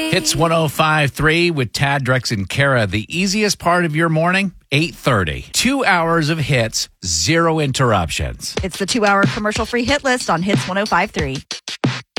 Hits 105.3 with Tad, Drex, and Kara. The easiest part of your morning, 8:30. 2 hours of hits, zero interruptions. It's the 2-hour commercial-free hit list on Hits 105.3.